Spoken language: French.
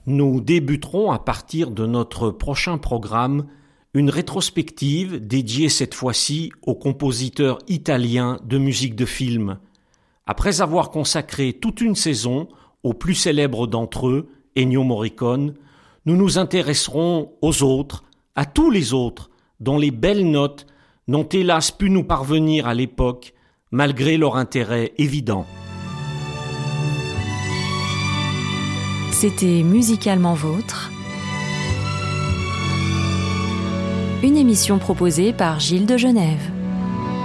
Nous débuterons à partir de notre prochain programme une rétrospective dédiée cette fois-ci aux compositeurs italiens de musique de film. Après avoir consacré toute une saison aux plus célèbres d'entre eux, Ennio Morricone, nous nous intéresserons aux autres, à tous les autres, dont les belles notes n'ont hélas pu nous parvenir à l'époque, malgré leur intérêt évident. C'était Musicalement Vôtre, une émission proposée par Gilles de Genève.